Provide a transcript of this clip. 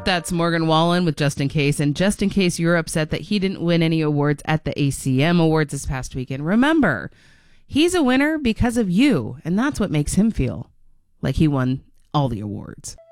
That's Morgan Wallen with Just In Case. And just in case you're upset that he didn't win any awards at the ACM Awards this past weekend, remember, he's a winner because of you. And that's what makes him feel like he won all the awards.